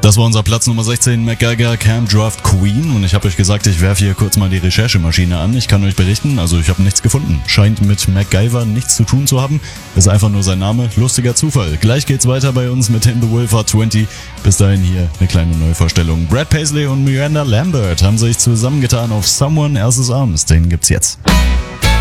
Das war unser Platz Nummer 16, MacGyver, Camp Draft Queen. Und ich habe euch gesagt, ich werfe hier kurz mal die Recherchemaschine an. Ich kann euch berichten, also ich habe nichts gefunden. Scheint mit MacGyver nichts zu tun zu haben. Ist einfach nur sein Name. Lustiger Zufall. Gleich geht's weiter bei uns mit In the Wolf Are 20. Bis dahin hier eine kleine Neuvorstellung. Brad Paisley und Miranda Lambert haben sich zusammengetan auf Someone Else's Arms. Den gibt's jetzt.